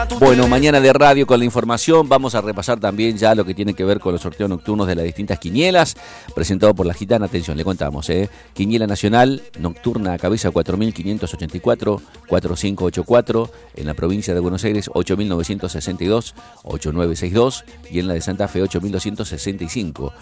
Bueno, mañana de radio con la información. Vamos a repasar también ya lo que tiene que ver con los sorteos nocturnos de las distintas quinielas, presentado por la Gitana. Atención, le contamos, Quiniela Nacional, nocturna, cabeza 4584, 4584, en la provincia de Buenos Aires 8962, 8962, y en la de Santa Fe 8265,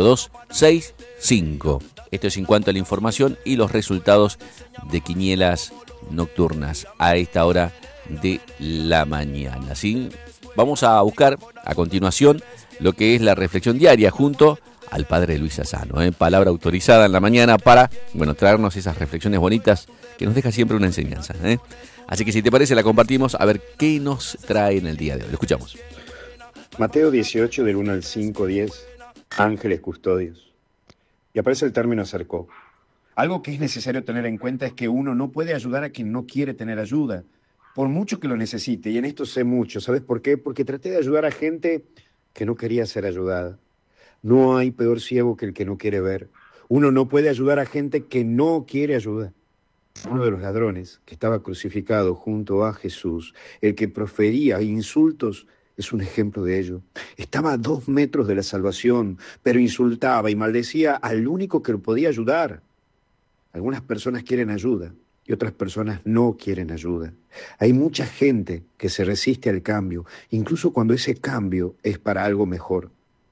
8265. Esto es en cuanto a la información y los resultados de quinielas nocturnas a esta hora de la mañana, ¿sí? Vamos a buscar a continuación lo que es la reflexión diaria junto al padre Luis Sassano, palabra autorizada en la mañana para, traernos esas reflexiones bonitas que nos deja siempre una enseñanza, Así que si te parece la compartimos a ver qué nos trae en el día de hoy. Lo escuchamos. Mateo 18 del 1 al 5, 10, ángeles custodios. Y aparece el término acercó. Algo que es necesario tener en cuenta es que uno no puede ayudar a quien no quiere tener ayuda, por mucho que lo necesite, y en esto sé mucho. ¿Sabes por qué? Porque traté de ayudar a gente que no quería ser ayudada. No hay peor ciego que el que no quiere ver. Uno no puede ayudar a gente que no quiere ayuda. Uno de los ladrones que estaba crucificado junto a Jesús, el que profería insultos, es un ejemplo de ello. Estaba a 2 metros de la salvación, pero insultaba y maldecía al único que lo podía ayudar. Algunas personas quieren ayuda y otras personas no quieren ayuda. Hay mucha gente que se resiste al cambio, incluso cuando ese cambio es para algo mejor.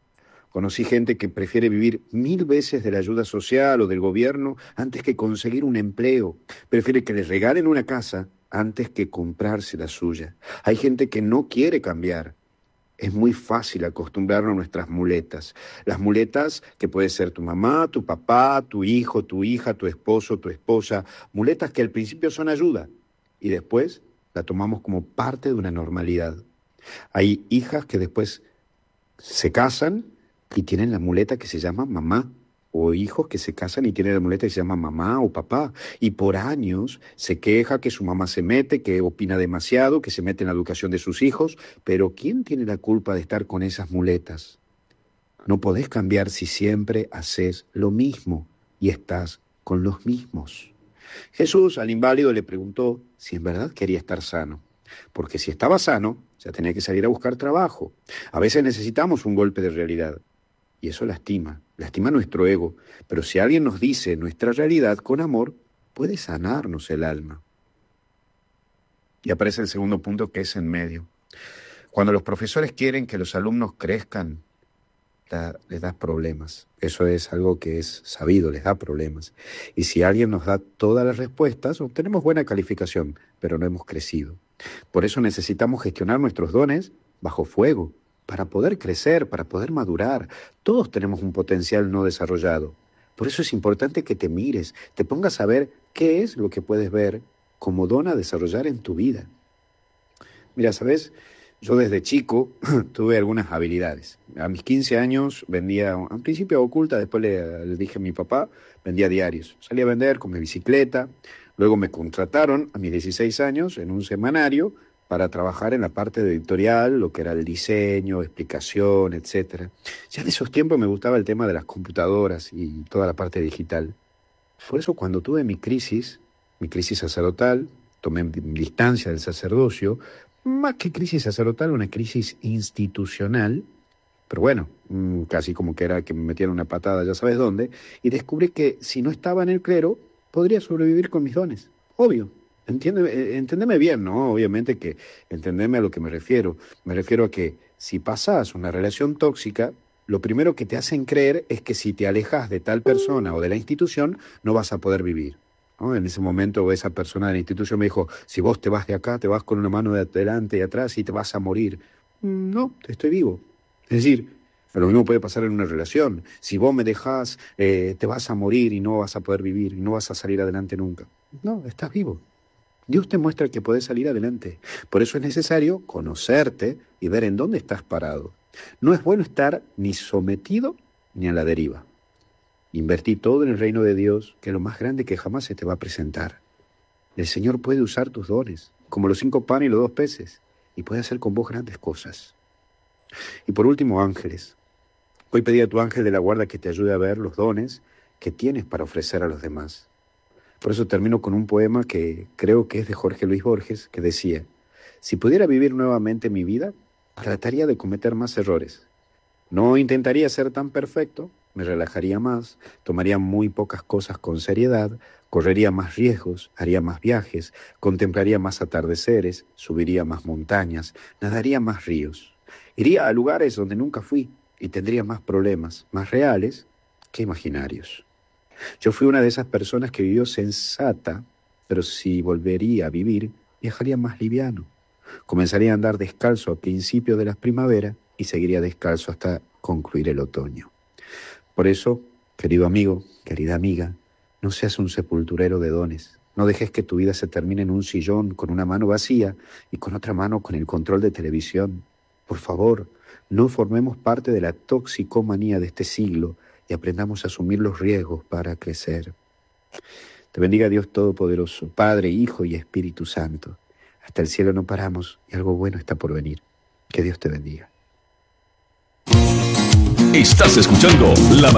Conocí gente que prefiere vivir 1000 veces de la ayuda social o del gobierno antes que conseguir un empleo. Prefiere que les regalen una casa antes que comprarse la suya. Hay gente que no quiere cambiar. Es muy fácil acostumbrarnos a nuestras muletas. Las muletas que puede ser tu mamá, tu papá, tu hijo, tu hija, tu esposo, tu esposa. Muletas que al principio son ayuda y después la tomamos como parte de una normalidad. Hay hijas que después se casan y tienen la muleta que se llama mamá. O hijos que se casan y tienen la muleta que se llama mamá o papá. Y por años se queja que su mamá se mete, que opina demasiado, que se mete en la educación de sus hijos. Pero ¿quién tiene la culpa de estar con esas muletas? No podés cambiar si siempre haces lo mismo y estás con los mismos. Jesús al inválido le preguntó si en verdad quería estar sano. Porque si estaba sano, ya tenía que salir a buscar trabajo. A veces necesitamos un golpe de realidad. Y eso lastima nuestro ego. Pero si alguien nos dice nuestra realidad con amor, puede sanarnos el alma. Y aparece el segundo punto, que es en medio. Cuando los profesores quieren que los alumnos crezcan, les da problemas. Eso es algo que es sabido, les da problemas. Y si alguien nos da todas las respuestas, obtenemos buena calificación, pero no hemos crecido. Por eso necesitamos gestionar nuestros dones bajo fuego, para poder crecer, para poder madurar. Todos tenemos un potencial no desarrollado. Por eso es importante que te mires, te pongas a ver qué es lo que puedes ver como don a desarrollar en tu vida. Mira, ¿sabes? Yo desde chico tuve algunas habilidades. A mis 15 años vendía, al principio oculta, después le dije a mi papá, vendía diarios. Salí a vender con mi bicicleta, luego me contrataron a mis 16 años en un semanario para trabajar en la parte de editorial, lo que era el diseño, explicación, etc. Ya en esos tiempos me gustaba el tema de las computadoras y toda la parte digital. Por eso cuando tuve mi crisis sacerdotal, tomé distancia del sacerdocio, más que crisis sacerdotal, una crisis institucional, pero bueno, casi como que era que me metieron una patada, ya sabes dónde, y descubrí que si no estaba en el clero, podría sobrevivir con mis dones, obvio. Entendeme bien, ¿no? Obviamente que entendeme a lo que me refiero. Me refiero a que si pasás una relación tóxica, lo primero que te hacen creer es que si te alejas de tal persona o de la institución, no vas a poder vivir, ¿no? En ese momento esa persona de la institución me dijo, si vos te vas de acá, te vas con una mano de adelante y atrás y te vas a morir. No, estoy vivo. Es decir, lo mismo puede pasar en una relación. Si vos me dejás, te vas a morir y no vas a poder vivir y no vas a salir adelante nunca. No, estás vivo. Dios te muestra que podés salir adelante. Por eso es necesario conocerte y ver en dónde estás parado. No es bueno estar ni sometido ni a la deriva. Invertí todo en el reino de Dios, que es lo más grande que jamás se te va a presentar. El Señor puede usar tus dones, como los 5 panes y los 2 peces, y puede hacer con vos grandes cosas. Y por último, ángeles. Hoy pedí a tu ángel de la guarda que te ayude a ver los dones que tienes para ofrecer a los demás. Por eso termino con un poema que creo que es de Jorge Luis Borges, que decía, Si pudiera vivir nuevamente mi vida, trataría de cometer más errores. No intentaría ser tan perfecto, me relajaría más, tomaría muy pocas cosas con seriedad, correría más riesgos, haría más viajes, contemplaría más atardeceres, subiría más montañas, nadaría más ríos. Iría a lugares donde nunca fui y tendría más problemas, más reales que imaginarios. Yo fui una de esas personas que vivió sensata, pero si volvería a vivir, viajaría más liviano. Comenzaría a andar descalzo a principios de la primavera y seguiría descalzo hasta concluir el otoño. Por eso, querido amigo, querida amiga, no seas un sepulturero de dones. No dejes que tu vida se termine en un sillón con una mano vacía y con otra mano con el control de televisión. Por favor, no formemos parte de la toxicomanía de este siglo y aprendamos a asumir los riesgos para crecer. Te bendiga Dios Todopoderoso, Padre, Hijo y Espíritu Santo. Hasta el cielo no paramos y algo bueno está por venir. Que Dios te bendiga. Estás escuchando La